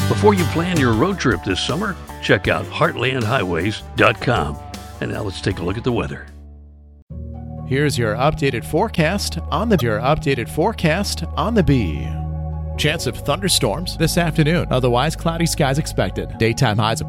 Before you plan your road trip this summer, check out heartlandhighways.com. And now let's take a look at the weather. Here's your updated forecast on the Bee. Chance of thunderstorms this afternoon. Otherwise, cloudy skies expected. Daytime highs